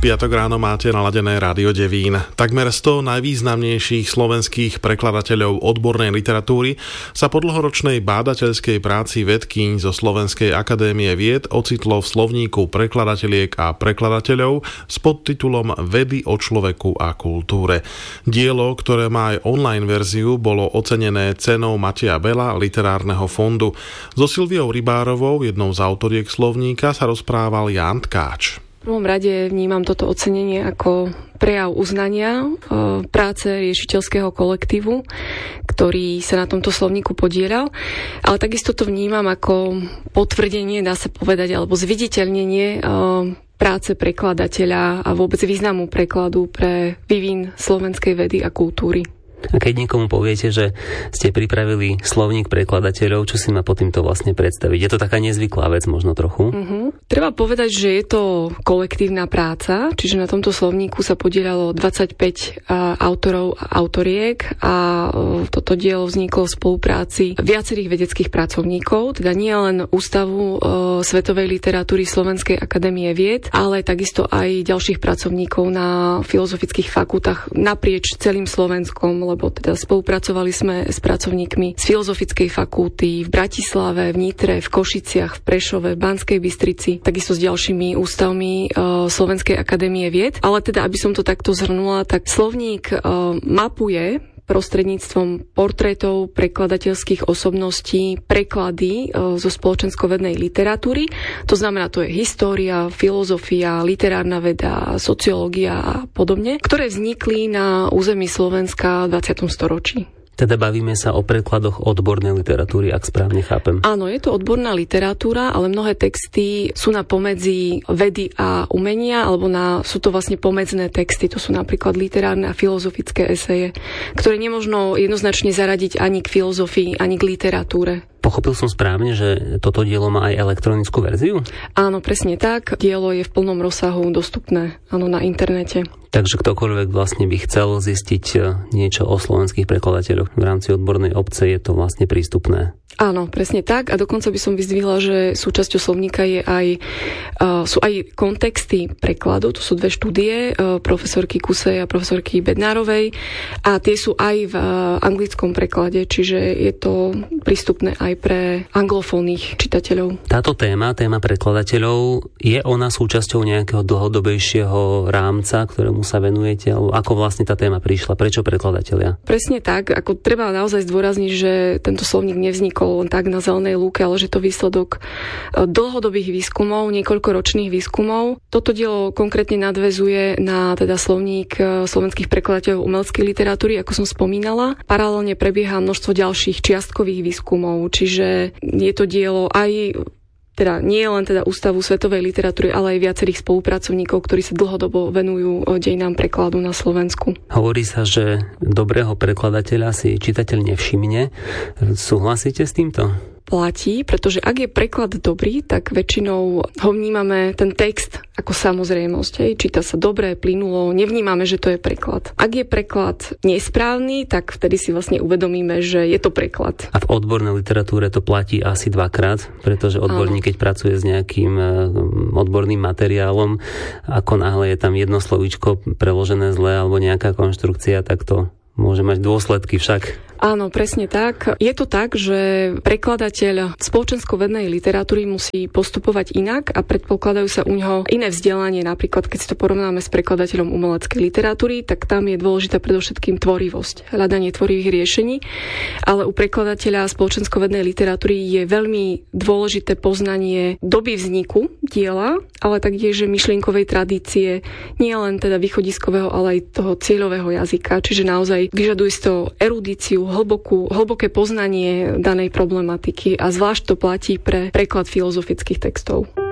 piatok ráno máte naladené Rádio Devín. Takmer 100 najvýznamnejších slovenských prekladateľov odbornej literatúry sa po dlhoročnej bádateľskej práci vedkýň zo Slovenskej akadémie vied ocitlo v slovníku prekladateliek a prekladateľov s podtitulom Vedy o človeku a kultúre. Dielo, ktoré má aj online verziu, bolo ocenené cenou Mateja Bela Literárneho fondu. So Silviou Rybárovou, jednou z autoriek slovníka, sa rozprával Ján Tkáč. V prvom rade vnímam toto ocenenie ako prejav uznania práce riešiteľského kolektívu, ktorý sa na tomto slovníku podieľal, ale takisto to vnímam ako potvrdenie, dá sa povedať, alebo zviditeľnenie práce prekladateľa a vôbec významu prekladu pre vývin slovenskej vedy a kultúry. A keď niekomu poviete, že ste pripravili slovník prekladateľov, čo si má pod týmto vlastne predstaviť? Je to taká nezvyklá vec možno trochu? Treba povedať, že je to kolektívna práca, čiže na tomto slovníku sa podieľalo 25 autorov a autoriek a toto dielo vzniklo v spolupráci viacerých vedeckých pracovníkov, teda nie len Ústavu svetovej literatúry Slovenskej akadémie vied, ale takisto aj ďalších pracovníkov na filozofických fakultách naprieč celým Slovenskom, lebo teda spolupracovali sme s pracovníkmi z Filozofickej fakulty v Bratislave, v Nitre, v Košiciach, v Prešove, v Banskej Bystrici, takisto s ďalšími ústavmi Slovenskej akadémie vied. Ale teda, aby som to takto zhrnula, tak slovník mapuje prostredníctvom portrétov prekladateľských osobností preklady zo spoločensko-vednej literatúry. To znamená, to je história, filozofia, literárna veda, sociológia a podobne, ktoré vznikli na území Slovenska v 20. storočí. Teda bavíme sa o prekladoch odbornej literatúry, ak správne chápem. Áno, je to odborná literatúra, ale mnohé texty sú na pomedzi vedy a umenia, alebo sú to vlastne pomedzné texty. To sú napríklad literárne a filozofické eseje, ktoré nemožno jednoznačne zaradiť ani k filozofii, ani k literatúre. Pochopil som správne, že toto dielo má aj elektronickú verziu? Áno, presne tak. Dielo je v plnom rozsahu dostupné na internete. Takže ktokoľvek vlastne by chcel zistiť niečo o slovenských prekladateľoch v rámci odbornej obce, je to vlastne prístupné. Áno, presne tak. A dokonca by som vyzdvihla, že súčasťou slovníka sú aj kontexty prekladu. To sú 2 štúdie profesorky Kusej a profesorky Bednárovej. A tie sú aj v anglickom preklade, čiže je to prístupné aj pre anglofónnych čitateľov. Táto téma prekladateľov, je ona súčasťou nejakého dlhodobejšieho rámca, ktorému sa venujete? Alebo ako vlastne tá téma prišla? Prečo prekladatelia? Presne tak. Ako treba naozaj zdôrazniť, že tento slovník nevznikol len tak na zelenej lúke, ale že to výsledok dlhodobých výskumov, niekoľkoročných výskumov. Toto dielo konkrétne nadväzuje na teda slovník slovenských prekladateľov umeleckej literatúry, ako som spomínala. Paralelne prebieha množstvo ďalších čiastkových výskumov, čiže je to dielo aj nie len teda Ústavu svetovej literatúry, ale aj viacerých spolupracovníkov, ktorí sa dlhodobo venujú dejinám prekladu na Slovensku. Hovorí sa, že dobrého prekladateľa si čitateľ nevšimne. Súhlasíte s týmto? Platí, pretože ak je preklad dobrý, tak väčšinou ho vnímame ten text ako samozrejmosť. Číta sa dobre, plynulo, nevnímame, že to je preklad. Ak je preklad nesprávny, tak vtedy si vlastne uvedomíme, že je to preklad. A v odbornej literatúre to platí asi 2-krát, pretože odborník, keď pracuje s nejakým odborným materiálom, ako náhle je tam jedno slovíčko preložené zle alebo nejaká konštrukcia, tak to môže mať dôsledky však. Áno, presne tak. Je to tak, že prekladateľ spoločensko-vednej literatúry musí postupovať inak a predpokladajú sa u ňoho iné vzdelanie. Napríklad, keď si to porovnáme s prekladateľom umeleckej literatúry, tak tam je dôležitá predovšetkým tvorivosť, hľadanie tvorivých riešení. Ale u prekladateľa spoločensko-vednej literatúry je veľmi dôležité poznanie doby vzniku diela, ale taktiež myšlienkovej tradície, nie len teda východiskového, ale aj toho cieľového jazyka. Čiže naozaj vyžaduje si to erudíciu, hlboké poznanie danej problematiky a zvlášť to platí pre preklad filozofických textov.